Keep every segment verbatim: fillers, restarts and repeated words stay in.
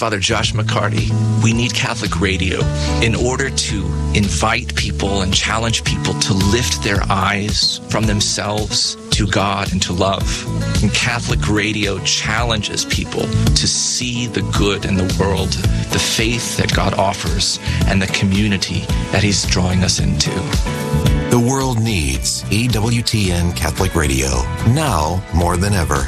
Father Josh McCarty. We need Catholic radio in order to invite people and challenge people to lift their eyes from themselves to God and to love. And Catholic radio challenges people to see the good in the world, the faith that God offers, and the community that He's drawing us into. The world needs E W T N Catholic Radio, now more than ever.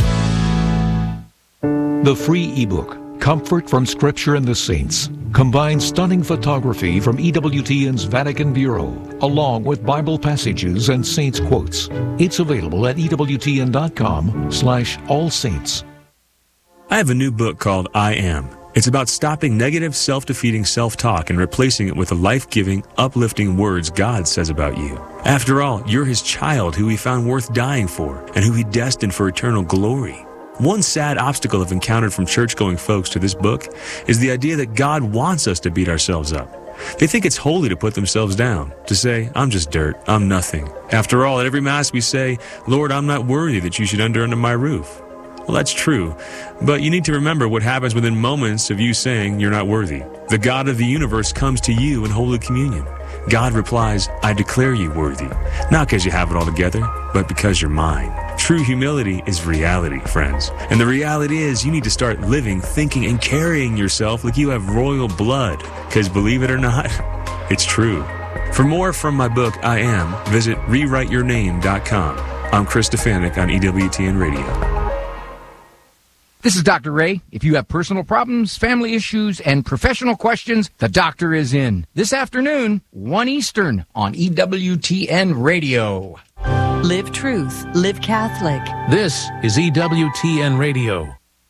The free ebook, Comfort from Scripture and the Saints, combines stunning photography from E W T N's Vatican Bureau, along with Bible passages and saints' quotes. It's available at ewtn.com slash all saints. I have a new book called I Am. It's about stopping negative, self-defeating self-talk and replacing it with the life-giving, uplifting words God says about you. After all, you're His child who He found worth dying for and who He destined for eternal glory. One sad obstacle I've encountered from church-going folks to this book is the idea that God wants us to beat ourselves up. They think it's holy to put themselves down, to say, I'm just dirt, I'm nothing. After all, at every Mass we say, Lord, I'm not worthy that you should enter under my roof. Well, that's true, but you need to remember what happens within moments of you saying you're not worthy. The God of the universe comes to you in Holy Communion. God replies, I declare you worthy, not because you have it all together, but because you're mine. True humility is reality, friends. And the reality is you need to start living, thinking, and carrying yourself like you have royal blood, because believe it or not, it's true. For more from my book, I Am, visit rewrite your name dot com. I'm Chris Stefanik on E W T N Radio. This is Doctor Ray. If you have personal problems, family issues, and professional questions, the doctor is in. This afternoon, one Eastern on E W T N Radio. Live truth. Live Catholic. This is E W T N Radio.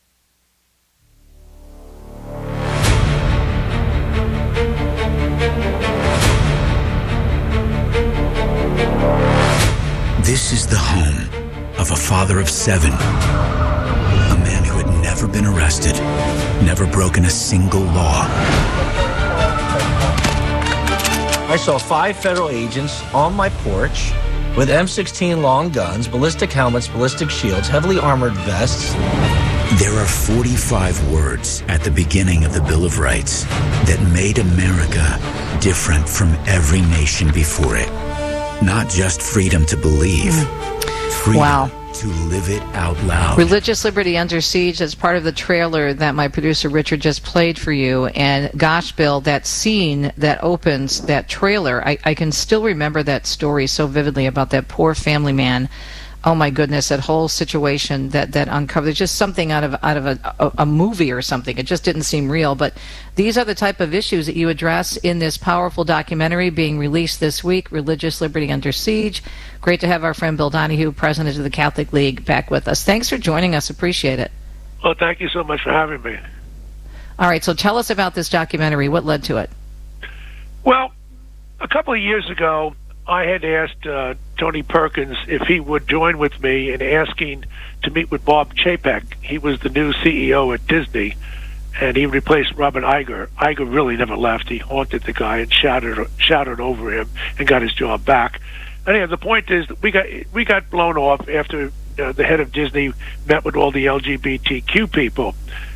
This is the home of a father of seven. A man who had never been arrested, never broken a single law. I saw five federal agents on my porch with M sixteen long guns, ballistic helmets, ballistic shields, heavily armored vests. There are forty-five words at the beginning of the Bill of Rights that made America different from every nation before it. Not just freedom to believe, freedom wow. to live it out loud. Religious Liberty Under Siege is part of the trailer that my producer Richard just played for you. And gosh, Bill, that scene that opens that trailer, I, I can still remember that story so vividly about that poor family man. Oh my goodness, that whole situation that, that uncovered, just something out of out of a, a, a movie or something. It just didn't seem real. But these are the type of issues that you address in this powerful documentary being released this week, Religious Liberty Under Siege. Great to have our friend Bill Donahue, president of the Catholic League, back with us. Thanks for joining us. Appreciate it. Well, thank you so much for having me. All right, so tell us about this documentary. What led to it? Well, a couple of years ago, I had asked uh, Tony Perkins if he would join with me in asking to meet with Bob Chapek. He was the new C E O at Disney, and he replaced Robert Iger. Iger really never left. He haunted the guy and shouted shouted over him and got his job back. Anyhow, the point is that we got we got blown off after uh, the head of Disney met with all the L G B T Q people.